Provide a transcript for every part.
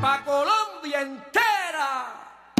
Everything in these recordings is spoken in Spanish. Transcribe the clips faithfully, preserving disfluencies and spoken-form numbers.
pa' Colombia entera.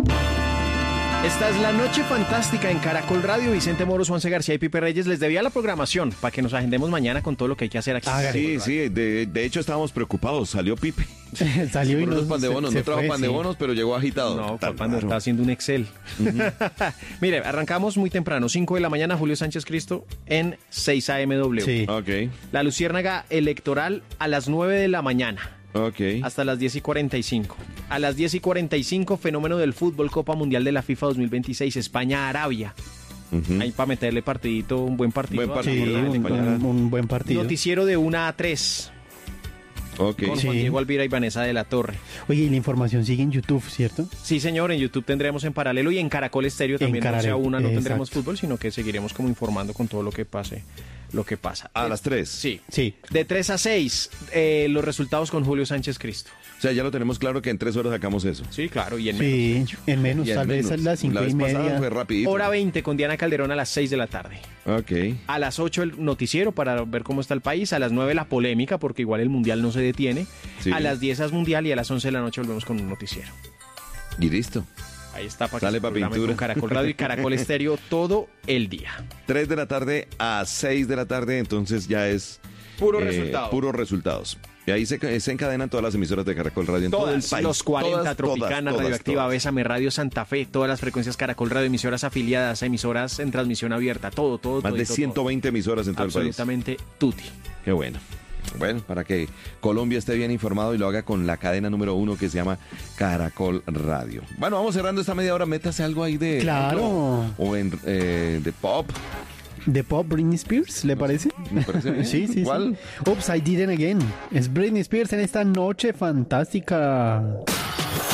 Esta es la noche fantástica en Caracol Radio. Vicente Moros, Juanse García y Pipe Reyes les debía la programación para que nos agendemos mañana con todo lo que hay que hacer aquí. Ah, sí, sí, de, de hecho estábamos preocupados. Salió Pipe. Salió y Por no, los pan de bonos, se, no trajo se fue, pan de sí. bonos, pero llegó agitado. No, Tan papá, no raro. está haciendo un Excel. Uh-huh. Mire, arrancamos muy temprano, cinco de la mañana, Julio Sánchez Cristo en seis A M W. Sí. Ok, La luciérnaga electoral a las nueve de la mañana. ok. Hasta las diez y cuarenta y cinco. A las diez y cuarenta y cinco, fenómeno del fútbol, Copa Mundial de la FIFA dos mil veintiséis, España-Arabia. Ujú. Ahí para meterle partidito, un buen partido. Buen Sí, partido. un, un- un buen partido. Noticiero de una a tres Ok. con Sí. Juan Diego Alvira y Vanessa de la Torre. Oye, y la información sigue en YouTube, ¿cierto? Sí, señor, en YouTube tendremos en paralelo y en Caracol Estéreo En también. No sea Caracol, una, no tendremos exacto. fútbol, sino que seguiremos como informando con todo lo que pase, lo que pasa. A Eh, las tres. Sí. Sí. De tres a seis, eh, los resultados con Julio Sánchez Cristo. O sea, ya lo tenemos claro que en tres horas sacamos eso. Sí, claro, y en menos. Sí, de hecho. en menos, Y en tal vez menos. a las cinco La y vez pasada media. fue rapidito. Hora veinte con Diana Calderón a las seis de la tarde. Ok. A las ocho el noticiero para ver cómo está el país. A las nueve la polémica, porque igual el mundial no se detiene. Sí. A las diez es mundial y a las once de la noche volvemos con un noticiero. Y listo. Ahí está para Sale que se pa' programe pintura. con Caracol Radio y Caracol Estéreo todo el día. tres de la tarde a seis de la tarde, entonces ya es... Puro eh, resultado. Puros resultados. Y ahí se, se encadenan todas las emisoras de Caracol Radio en todo el Todas, país. los cuarenta, Todas, Tropicana, todas, Radioactiva, todas. Bésame Radio, Santa Fe, todas las frecuencias Caracol Radio, emisoras afiliadas, emisoras en transmisión abierta, todo, todo, Más todo. de ciento veinte emisoras en todo el país. Absolutamente tutti. Qué bueno. Bueno, para que Colombia esté bien informado y lo haga con la cadena número uno que se llama Caracol Radio. Bueno, vamos cerrando esta media hora. Métase algo ahí de... Claro. O en eh, de pop. ¿De pop Britney Spears, le parece? Me parece bien. Sí, sí, ¿Cuál? sí. Oops, I did it again. Es Britney Spears en esta noche fantástica.